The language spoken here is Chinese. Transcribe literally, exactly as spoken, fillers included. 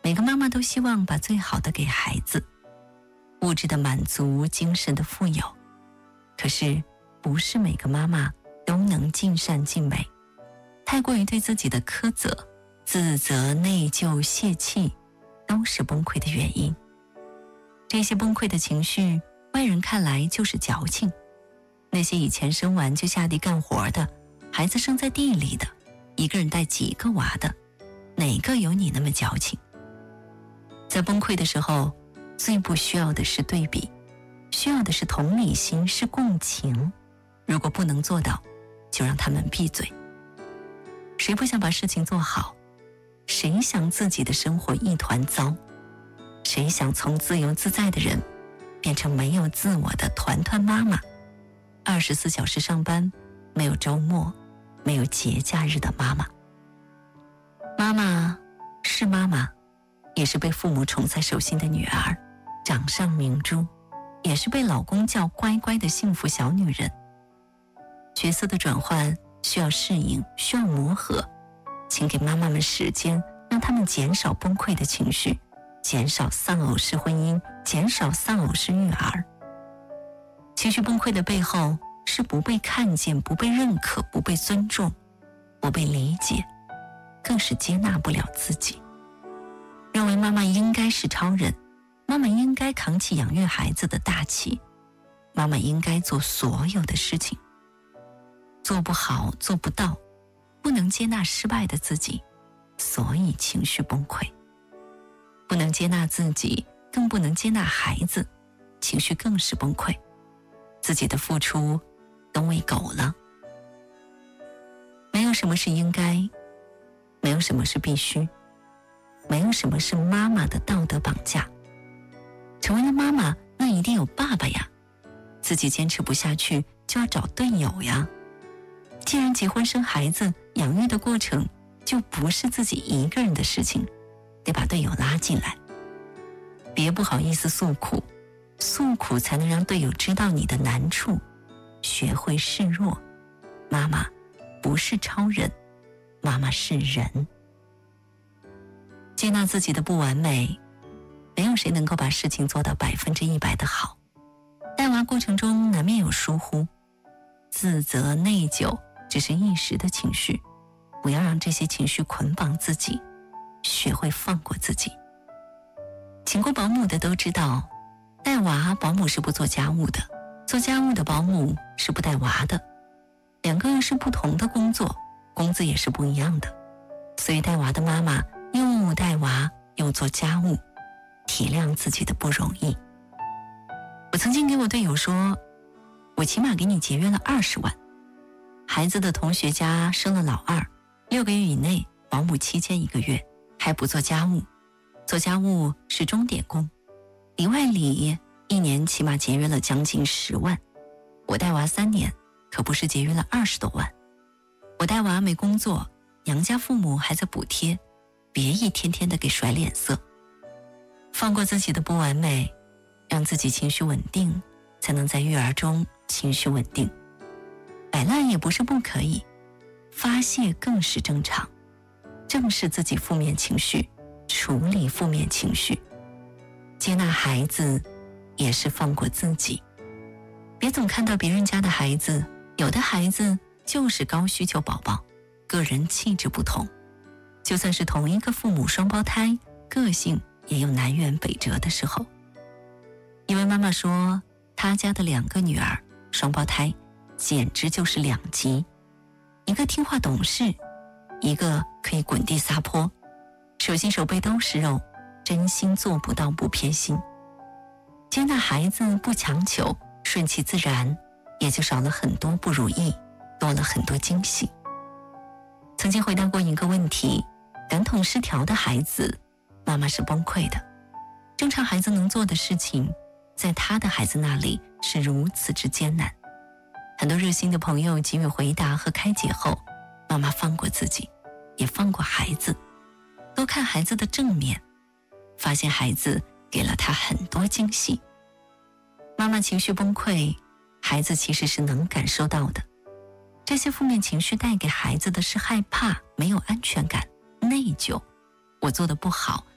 每个妈妈都希望把最好的给孩子，物质的满足，精神的富有。可是不是每个妈妈都能尽善尽美，太过于对自己的苛责、自责、内疚、泄气，都是崩溃的原因。这些崩溃的情绪，外人看来就是矫情。那些以前生完就下地干活的，孩子生在地里的，一个人带几个娃的，哪个有你那么矫情？在崩溃的时候，最不需要的是对比，需要的是同理心，是共情。如果不能做到，就让他们闭嘴。谁不想把事情做好？谁想自己的生活一团糟？谁想从自由自在的人变成没有自我的团团妈妈？二十四小时上班，没有周末，没有节假日的妈妈。妈妈是妈妈，也是被父母宠在手心的女儿，掌上明珠，也是被老公叫乖乖的幸福小女人。角色的转换需要适应，需要磨合，请给妈妈们时间，让他们减少崩溃的情绪，减少丧偶式婚姻，减少丧偶式育儿。情绪崩溃的背后是不被看见，不被认可，不被尊重，不被理解，更是接纳不了自己。认为妈妈应该是超人，妈妈应该扛起养育孩子的大旗，妈妈应该做所有的事情。做不好，做不到，不能接纳失败的自己，所以情绪崩溃。不能接纳自己，更不能接纳孩子，情绪更是崩溃。自己的付出都喂狗了。没有什么是应该，没有什么是必须，没有什么是妈妈的道德绑架。成为了妈妈，那一定有爸爸呀，自己坚持不下去就要找队友呀。既然结婚生孩子，养育的过程就不是自己一个人的事情，得把队友拉进来。别不好意思诉苦，诉苦才能让队友知道你的难处，学会示弱。妈妈不是超人，妈妈是人。接纳自己的不完美，没有谁能够把事情做到百分之一百的好。带娃过程中难免有疏忽，自责、内疚只是一时的情绪，不要让这些情绪捆绑自己，学会放过自己。请过保姆的都知道，带娃保姆是不做家务的，做家务的保姆是不带娃的。两个人是不同的工作，工资也是不一样的。所以带娃的妈妈又带娃又做家务，体谅自己的不容易。我曾经给我队友说，我起码给你节约了二十万。孩子的同学家生了老二，六个月以内保姆七千一个月，还不做家务，做家务是钟点工，里外里一年起码节约了将近十万。我带娃三年，可不是节约了二十多万。我带娃没工作，娘家父母还在补贴，别一天天的给甩脸色。放过自己的不完美，让自己情绪稳定，才能在育儿中情绪稳定。摆烂也不是不可以，发泄更是正常。正视自己负面情绪，处理负面情绪，接纳孩子也是放过自己。别总看到别人家的孩子，有的孩子就是高需求宝宝，个人气质不同。就算是同一个父母双胞胎，个性也有南辕北辙的时候。一位妈妈说，她家的两个女儿双胞胎简直就是两极，一个听话懂事，一个可以滚地撒泼，手心手背都是肉，真心做不到不偏心。接纳孩子，不强求，顺其自然，也就少了很多不如意，多了很多惊喜。曾经回答过一个问题，感统失调的孩子，妈妈是崩溃的。正常孩子能做的事情，在他的孩子那里是如此之艰难。很多热心的朋友给予回答和开解后，妈妈放过自己，也放过孩子，多看孩子的正面，发现孩子给了他很多惊喜。妈妈情绪崩溃，孩子其实是能感受到的。这些负面情绪带给孩子的是害怕，没有安全感，内疚，我做得不好，